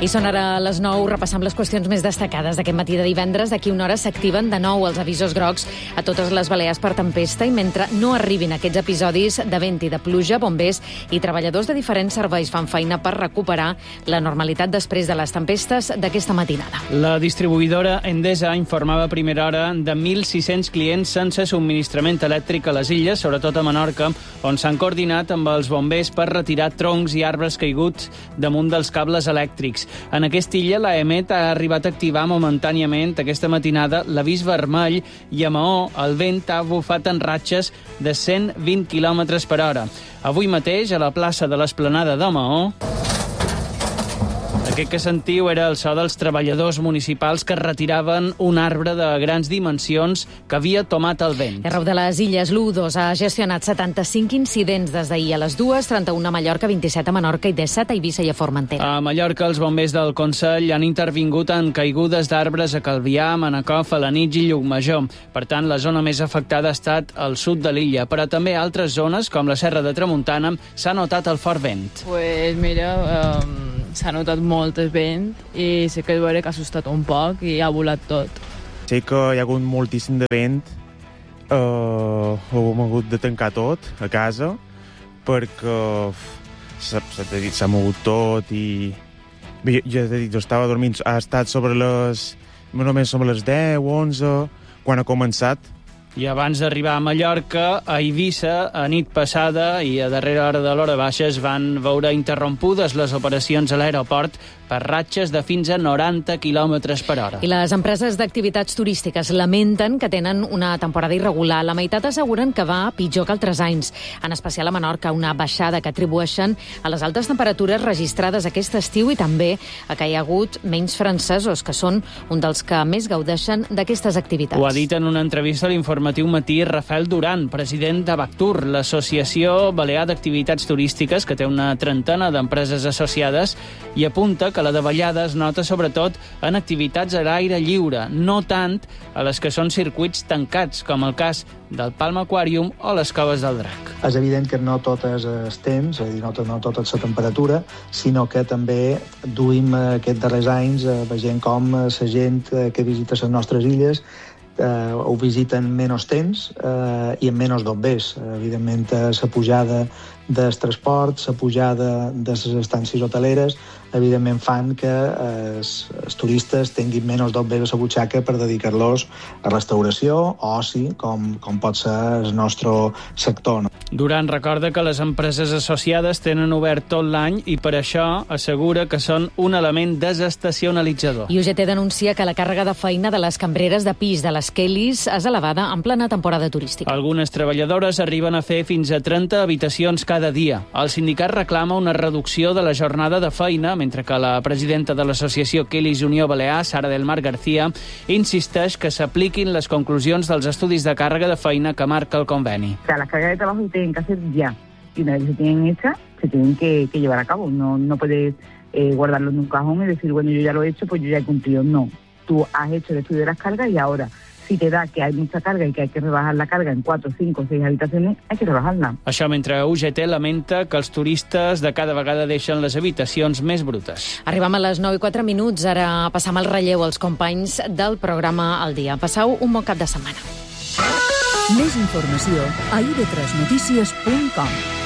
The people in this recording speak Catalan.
I són ara les 9, repassant les qüestions més destacades d'aquest matí de divendres. D'aquí una hora s'activen de nou els avisos grocs a totes les Balears per tempesta i mentre no arribin aquests episodis de vent i de pluja, bombers i treballadors de diferents serveis fan feina per recuperar la normalitat després de les tempestes d'aquesta matinada. La distribuïdora Endesa informava a primera hora de 1.600 clients sense subministrament elèctric a les illes, sobretot a Menorca, on s'han coordinat amb els bombers per retirar troncs i arbres caiguts damunt dels cables elèctrics. En aquesta illa, l'AEMET ha arribat a activar momentàniament aquesta matinada l'avís vermell i a Maó el vent ha bufat en ratxes de 120 km per hora. Avui mateix, a la plaça de l'Esplanada de Maó, aquest que sentiu era el so dels treballadors municipals que retiraven un arbre de grans dimensions que havia tomat el vent. Arreu de les illes, l'U2 ha gestionat 75 incidents des d'ahir a les 2, 31 a Mallorca, 27 a Menorca i 17 a Eivissa i a Formentera. A Mallorca, els bombers del Consell han intervingut en caigudes d'arbres a Calvià, Manacor, Felanitx i Llucmajor. Per tant, la zona més afectada ha estat al sud de l'illa, però també a altres zones, com la Serra de Tramuntana, s'ha notat el fort vent. Pues mira, s'ha notat molt el vent i sé que veure que ha assustat un poc i ha volat tot. Sé que hi ha hagut moltíssim de vent, hem hagut de tancar tot a casa perquè s'ha mogut tot i bé, jo estava dormint, ha estat només sobre les 10 o 11 quan ha començat. I abans d'arribar a Mallorca, a Eivissa, a nit passada i a darrera hora de l'hora baixa es van veure interrompudes les operacions a l'aeroport per ratxes de fins a 90 km per hora. I les empreses d'activitats turístiques lamenten que tenen una temporada irregular. La meitat asseguren que va pitjor que altres anys, en especial a Menorca, una baixada que atribueixen a les altes temperatures registrades aquest estiu i també a que hi ha hagut menys francesos, que són un dels que més gaudeixen d'aquestes activitats. Ho ha dit en una entrevista a l'Informatiu Matí Rafael Duran, president de Bactur, l'Associació Balear d'Activitats Turístiques, que té una trentena d'empreses associades, i apunta que la davallada es nota sobretot en activitats a l'aire lliure, no tant a les que són circuits tancats, com el cas del Palma Aquarium o les Coves del Drac. És evident que no tot és el temps, és a dir, no tot és la temperatura, sinó que també duim aquests darrers anys veient com la gent que visita les nostres illes ho visiten menys temps i amb menys bombers. Evidentment, la pujada dels transports, la pujada de les estàncies hoteleres, evidentment fan que els turistes tinguin menys bombers a la butxaca per dedicar-los a restauració o oci, com pot ser el nostre sector. Duran recorda que les empreses associades tenen obert tot l'any i per això assegura que són un element desestacionalitzador. I UGT denuncia que la càrrega de feina de les cambreres de pis de les Kellys és elevada en plena temporada turística. Algunes treballadores arriben a fer fins a 30 habitacions cada dia. El sindicat reclama una reducció de la jornada de feina, mentre que la presidenta de l'associació Kellys Unió Balear, Sara del Mar García, insisteix que s'apliquin les conclusions dels estudis de càrrega de feina que marca el conveni. Las cargas de trabajo se tienen que hacer ya. Y una vez se tienen hechas, se tienen que llevar a cabo. No puedes guardarlo en un cajón y decir, bueno, yo ya lo he hecho, pues yo ya he cumplido. No, tú has hecho el estudio de las cargas y ahora, si te da que hay mucha carga y que hay que rebajar la carga en 4, 5, 6 habitaciones, hay que rebajarla. Això mentre UGT lamenta que els turistes de cada vegada deixen les habitacions més brutes. Arribem a les 9:04. Ara passam el relleu als companys del programa Al Dia. Passeu un bon cap de setmana. Més informació a ib3notícies.com.